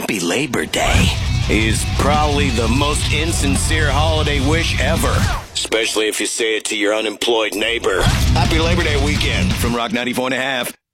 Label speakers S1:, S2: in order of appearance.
S1: Happy Labor Day is probably the most insincere holiday wish ever, especially if you say it to your unemployed neighbor. Happy Labor Day weekend from Rock 94.5.